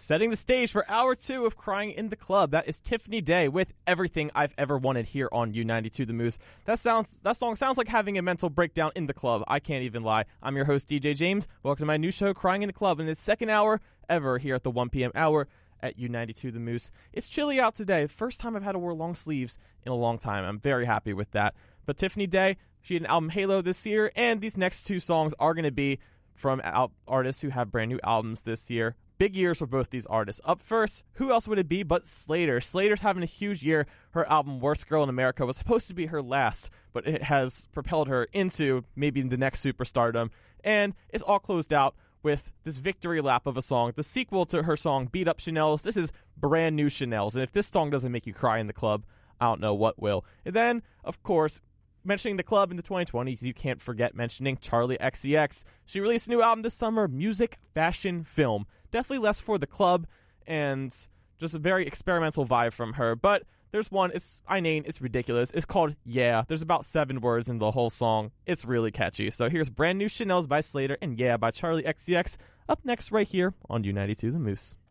Setting the stage for hour 2 of Crying in the Club. That is Tiffany Day with Everything I've Ever Wanted here on U92 The Moose. That song sounds like having a mental breakdown in the club. I can't even lie. I'm your host, DJ James. Welcome to my new show, Crying in the Club, in its second hour ever here at the 1 p.m. hour at U92 The Moose. It's chilly out today. First time I've had to wear long sleeves in a long time. I'm very happy with that. But Tiffany Day, she had an album Halo this year, and these next two songs are going to be from artists who have brand new albums this year. Big years for both these artists. Up first, who else would it be but Slater? Slater's having a huge year. Her album, Worst Girl in America, was supposed to be her last, but it has propelled her into maybe the next superstardom. And it's all closed out with this victory lap of a song, the sequel to her song, Beat Up Chanel's. This is brand new Chanel's. And if this song doesn't make you cry in the club, I don't know what will. And then, of course, mentioning the club in the 2020s, you can't forget mentioning Charli XCX. She released a new album this summer, Music, Fashion, Film. Definitely less for the club and just a very experimental vibe from her. But there's one, it's inane, it's ridiculous. It's called Yeah. There's about 7 words in the whole song. It's really catchy. So here's brand new Chanel's by Slater and Yeah by Charli XCX. Up next right here on U92 The Moose.